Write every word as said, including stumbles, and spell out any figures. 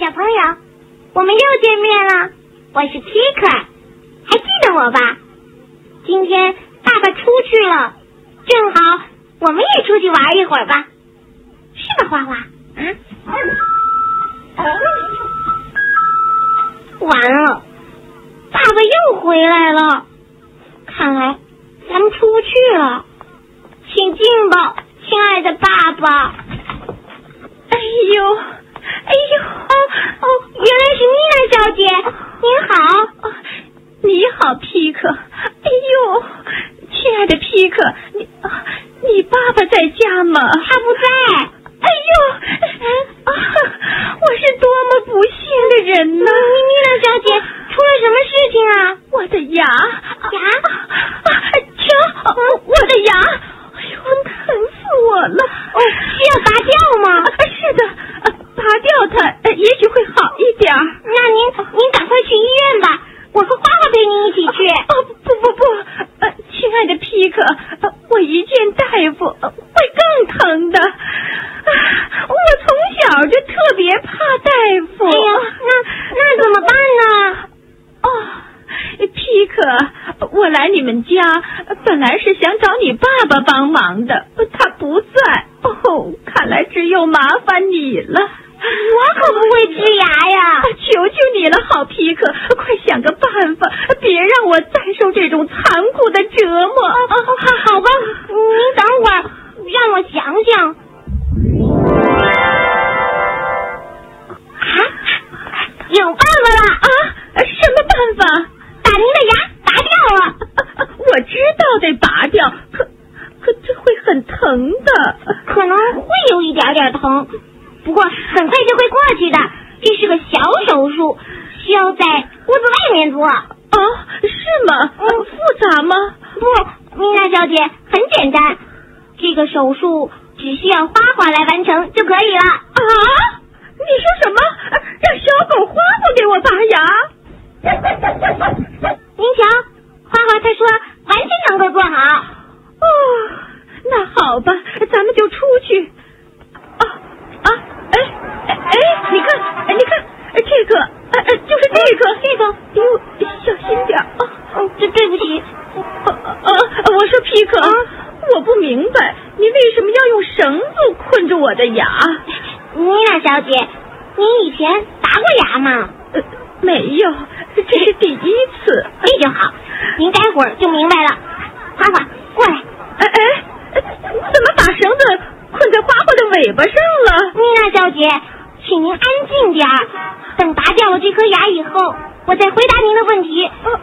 小朋友，我们又见面了，我是 Picker， 还记得我吧？今天爸爸出去了，正好我们也出去玩一会儿吧，是吧，花花？啊？完了，爸爸又回来了，看来咱们出不去了，请进吧，亲爱的爸爸。 哎呦，哎呦， 哦哦，原来是妮娜小姐，您好。 你好，皮克。哎呦，亲爱的皮克，你你爸爸在家吗？ 他不在。 哎呦，啊，我是多么不幸的人呢！ 妮娜小姐，出了什么事情啊？ 我的牙牙， 瞧，我的牙，哎呦，疼死我了！ 哦，需要拔掉吗？ 是的，拔掉它，也许会好一点。 那您您赶快去医院吧，我和花花陪您一起去。 哦，不不不，呃，亲爱的皮克，呃，我一见大夫、呃、会更疼的。啊，我从小就特别怕大夫。 哎呀，那那怎么办呢？ 哦，皮克，我来你们家本来是想找你爸爸帮忙的，他不在。哦，看来只有麻烦你了。 我可不会治牙呀！ 求求你了，好皮克，快想个办法，别让我再受这种残酷的折磨。 啊啊，好好吧，您等会儿，让我想想。啊，有办法了！ 啊，什么办法？ 把您的牙拔掉了。 啊，我知道得拔掉，可可这会很疼的。 可能会有一点点疼。不过很快就会过去的，这是个小手术，需要在屋子外面做。 哦，是吗？嗯，复杂吗？ 不，妮娜小姐，很简单，这个手术只需要花花来完成就可以了。 啊？你说什么？让小狗花花给我拔牙？ 您瞧，花花她说完全能够做好。 哦，那好吧，咱们就出去。啊啊！哎哎哎！你看，哎你看，这个，哎哎，就是这个， 这个， 哟，小心点啊！ 哦，这对不起。 啊啊！我说皮克，啊、我不明白，你为什么要用绳子困住我的牙？ 妮娜小姐，您以前拔过牙吗？ 呃，没有，这是第一次。 这就好，您待会儿就明白了。花花，过来。 哎哎，怎么把绳子困在花花的尾巴上了？ 妮娜小姐，请您安静点儿，等拔掉了这颗牙以后，我再回答您的问题。 哦